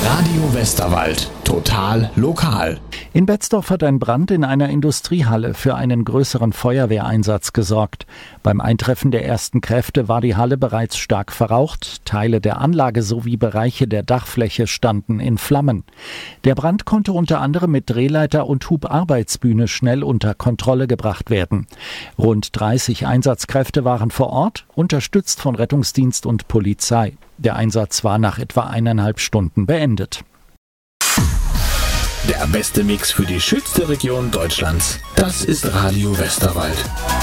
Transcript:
Radio Westerwald. Total lokal. In Betzdorf hat ein Brand in einer Industriehalle für einen größeren Feuerwehreinsatz gesorgt. Beim Eintreffen der ersten Kräfte war die Halle bereits stark verraucht. Teile der Anlage sowie Bereiche der Dachfläche standen in Flammen. Der Brand konnte unter anderem mit Drehleiter und Hubarbeitsbühne schnell unter Kontrolle gebracht werden. Rund 30 Einsatzkräfte waren vor Ort, unterstützt von Rettungsdienst und Polizei. Der Einsatz war nach etwa 1,5 Stunden beendet. Der beste Mix für die schönste Region Deutschlands. Das ist Radio Westerwald.